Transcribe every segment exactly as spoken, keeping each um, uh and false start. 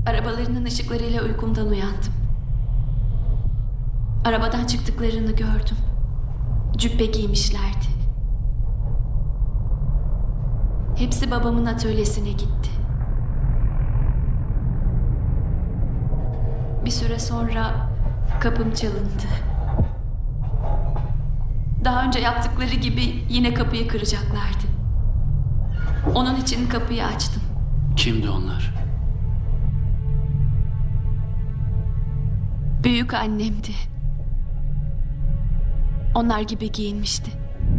Arabalarının ışıklarıyla uykumdan uyandım. Arabadan çıktıklarını gördüm. Cübbe giymişlerdi. Hepsi babamın atölyesine gitti. Bir süre sonra kapım çalındı. Daha önce yaptıkları gibi yine kapıyı kıracaklardı. Onun için kapıyı açtım. Kimdi onlar? Büyük annemdi. Onlar gibi giyinmişti.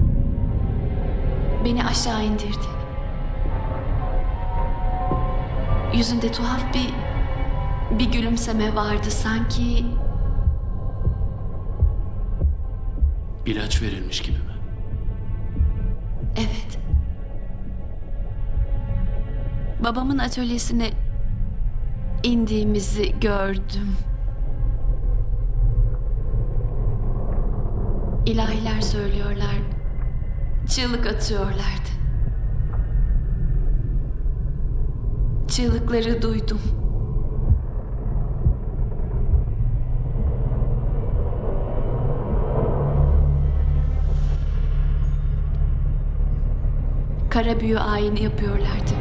Beni aşağı indirdi. Yüzünde tuhaf bir bir gülümseme vardı sanki. İlaç verilmiş gibi mi? Evet. Babamın atölyesine indiğimizi gördüm. İlahiler söylüyorlar. Çığlık atıyorlardı. Çığlıkları duydum. Kara büyü ayini yapıyorlardı.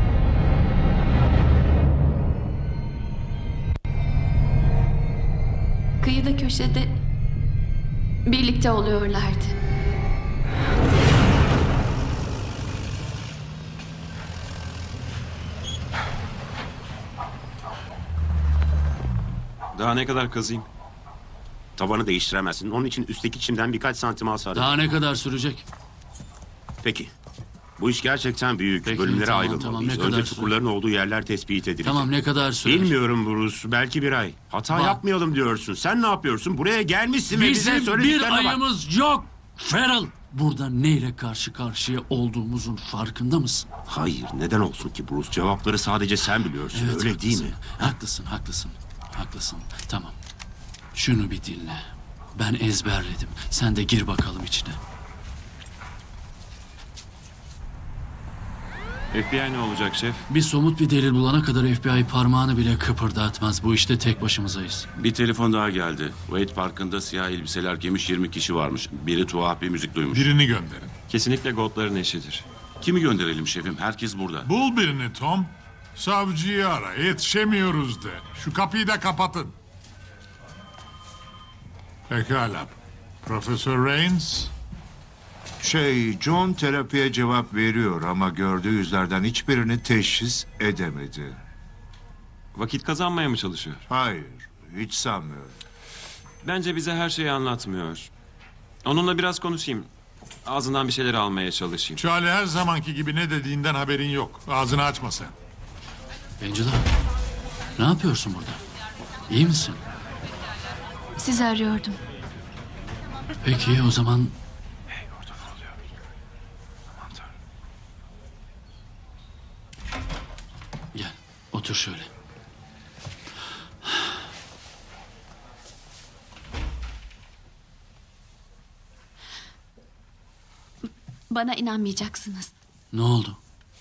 Kıyıda köşede birlikte oluyorlardı. Daha ne kadar kazıyım? Tavanı değiştiremezsin. Onun için üstteki çimden birkaç santim al sadece. Daha ne kadar sürecek? Peki. Bu iş gerçekten büyük. Peki, Bölümlere tamam, ayrılmalıyız. tamam. Ne Önce kadar çukurların olduğu yerler tespit edilecek. Tamam, ne kadar sürer? Bilmiyorum Bruce. Belki bir ay. Hata Bak. yapmayalım diyorsun. Sen ne yapıyorsun? Buraya gelmişsin ve bize Bizim bir söylediklerine bak. ayımız yok. Feral. Burada neyle karşı karşıya olduğumuzun farkında mısın? Hayır. Neden olsun ki Bruce? Cevapları sadece sen biliyorsun. Evet, Öyle haklısın. değil mi? Haklısın, haklısın. Haklısın. Tamam. Şunu bir dinle. Ben ezberledim. Sen de gir bakalım içine. F B I ne olacak şef? Bir somut bir delil bulana kadar F B I parmağını bile kıpırdatmaz. Bu işte tek başımızayız. Bir telefon daha geldi. Wade Parkı'nda siyah elbiseler giymiş yirmi kişi varmış. Biri tuhaf bir müzik duymuş. Birini gönderin. Kesinlikle Gold'ların eşidir. Kimi gönderelim şefim? Herkes burada. Bul birini Tom. Savcıyı ara. Yetişemiyoruz de. Şu kapıyı da kapatın. Pekala. Profesör Rains. Şey, John terapiye cevap veriyor ama gördüğü yüzlerden hiçbirini teşhis edemedi. Vakit kazanmaya mı çalışıyor? Hayır, hiç sanmıyorum. Bence bize her şeyi anlatmıyor. Onunla biraz konuşayım. Ağzından bir şeyler almaya çalışayım. Charlie her zamanki gibi ne dediğinden haberin yok. Ağzını açma sen. Angela, ne yapıyorsun burada? İyi misin? Sizi arıyordum. Peki o zaman... Gel, otur şöyle. Bana inanmayacaksınız. Ne oldu?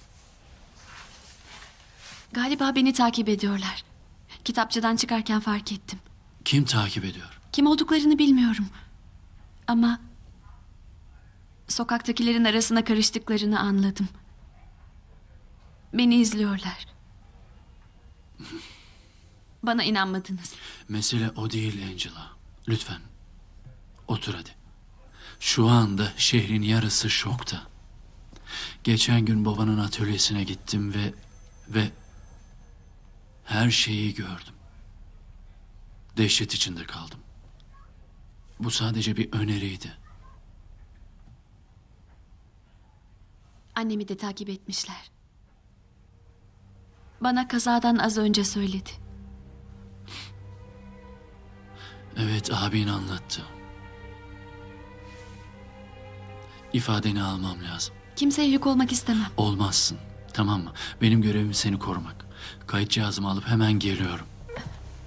Galiba beni takip ediyorlar. Kitapçıdan çıkarken fark ettim. Kim takip ediyor? Kim olduklarını bilmiyorum. Ama sokaktakilerin arasına karıştıklarını anladım. Beni izliyorlar. Bana inanmadınız. Mesele o değil Angela. Lütfen. Otur hadi. Şu anda şehrin yarısı şokta. Geçen gün babanın atölyesine gittim ve... Ve... Her şeyi gördüm. Dehşet içinde kaldım. Bu sadece bir öneriydi. Annemi de takip etmişler. Bana kazadan az önce söyledi. Evet, abin anlattı. İfadeni almam lazım. Kimseye yük olmak istemem. Olmazsın, tamam mı? Benim görevim seni korumak. Kayıt cihazımı alıp hemen geliyorum.